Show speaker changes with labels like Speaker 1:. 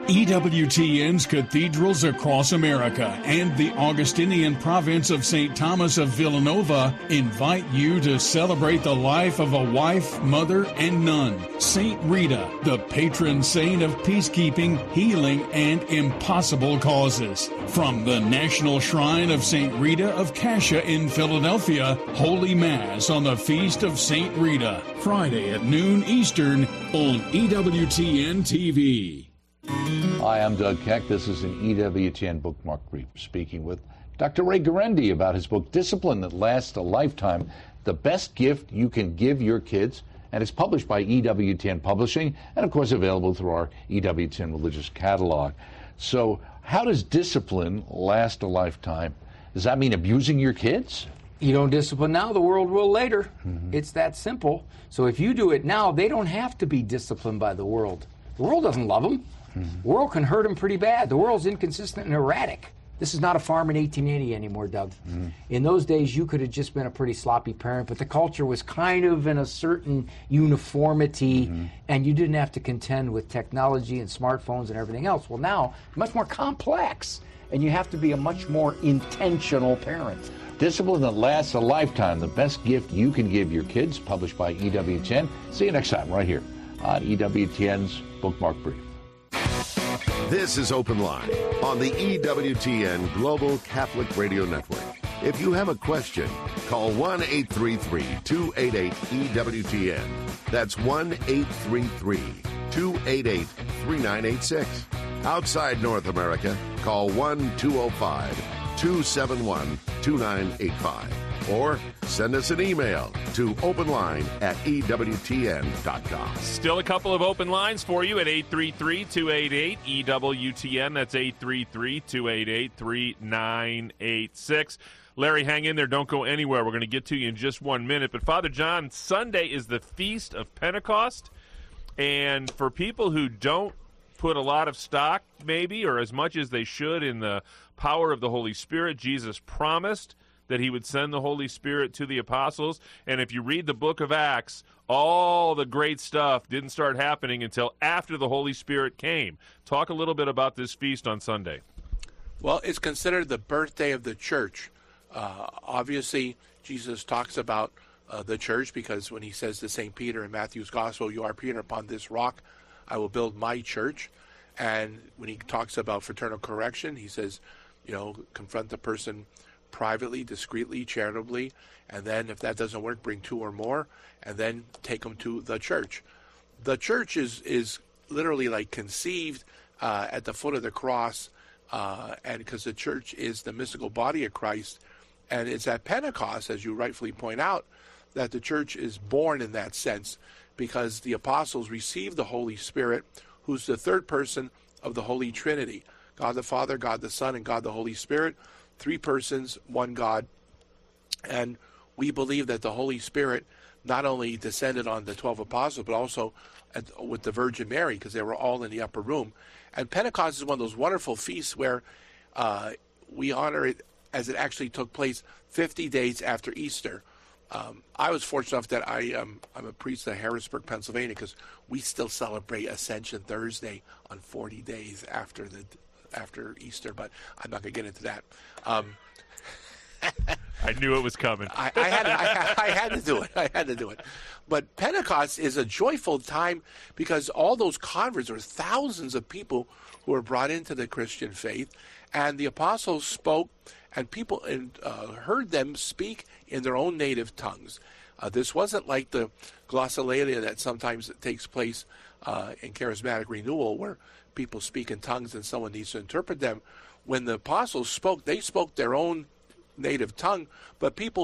Speaker 1: EWTN's cathedrals across America and the Augustinian province of St. Thomas of Villanova invite you to celebrate the life of a wife, mother, and nun, St. Rita, the patron saint of peacekeeping, healing, and impossible causes. From the National Shrine of St. Rita of Cascia in Philadelphia, Holy Mass on the Feast of St. Rita, Friday at noon Eastern on EWTN TV.
Speaker 2: Hi, I'm Doug Keck. This is an EWTN Bookmark Brief, speaking with Dr. Ray Guarendi about his book, Discipline That Lasts a Lifetime, The Best Gift You Can Give Your Kids. And it's published by EWTN Publishing and, of course, available through our EWTN Religious Catalog. So how does discipline last a lifetime? Does that mean abusing your kids?
Speaker 3: You don't discipline now, the world will later. It's that simple. So if you do it now, they don't have to be disciplined by the world. The world doesn't love them. The world can hurt them pretty bad. The world's inconsistent and erratic. This is not a farm in 1880 anymore, Doug. In those days, you could have just been a pretty sloppy parent, but the culture was kind of in a certain uniformity, and you didn't have to contend with technology and smartphones and everything else. Well, now, much more complex, and you have to be a much more intentional parent.
Speaker 2: Discipline That Lasts a Lifetime, The Best Gift You Can Give Your Kids, published by EWTN. See you next time right here on EWTN's Bookmark Brief.
Speaker 4: This is Open Line on the EWTN Global Catholic Radio Network. If you have a question, call 1-833-288-EWTN. That's 1-833-288-3986. Outside North America, call 1-205-271-2985. Or send us an email to openline@EWTN.com.
Speaker 5: Still a couple of open lines for you at 833-288-EWTN. That's 833-288-3986. Larry, hang in there. Don't go anywhere. We're going to get to you in just 1 minute. But, Father John, Sunday is the Feast of Pentecost. And for people who don't put a lot of stock, maybe, or as much as they should, in the power of the Holy Spirit, Jesus promised that he would send the Holy Spirit to the apostles. And if you read the book of Acts, all the great stuff didn't start happening until after the Holy Spirit came. Talk a little bit about this feast on Sunday.
Speaker 6: Well, it's considered the birthday of the church. Obviously, Jesus talks about the church because when he says to St. Peter in Matthew's Gospel, "You are Peter, upon this rock I will build my church." And when he talks about fraternal correction, he says, confront the person privately, discreetly, charitably, and then if that doesn't work, bring two or more, and then take them to the church. The church is literally like conceived at the foot of the cross, and because the church is the mystical body of Christ, and it's at Pentecost, as you rightfully point out, that the church is born in that sense, because the apostles received the Holy Spirit, who's the third person of the Holy Trinity, God the Father, God the Son, and God the Holy Spirit. Three persons, one God. And we believe that the Holy Spirit not only descended on the 12 apostles, but also with the Virgin Mary, because they were all in the upper room. And Pentecost is one of those wonderful feasts where we honor it as it actually took place 50 days after Easter. I was fortunate enough that I'm a priest in Harrisburg, Pennsylvania, because we still celebrate Ascension Thursday on 40 days after Easter, but I'm not going to get into that.
Speaker 5: I knew it was coming.
Speaker 6: I had to do it. I had to do it. But Pentecost is a joyful time because all those converts, or thousands of people who were brought into the Christian faith, and the apostles spoke, and people heard them speak in their own native tongues. This wasn't like the glossolalia that sometimes takes place in charismatic renewal, where people speak in tongues and someone needs to interpret them. When the apostles spoke, they spoke their own native tongue, but people